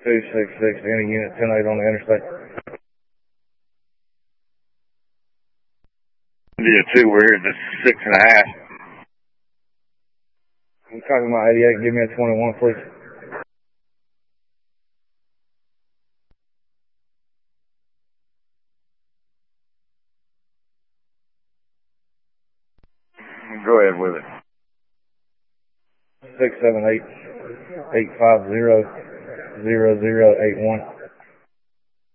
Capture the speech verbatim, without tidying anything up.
two six six, any unit ten eight on the interstate. India two, we're here at the six and a half. You copy my eighty-eight, give me a twenty-one, please. Go ahead with it. six seven eight, eight five zero, zero zero eight one.